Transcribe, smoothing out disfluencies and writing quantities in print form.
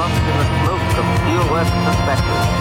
lost in the smoke of Steel West perspective.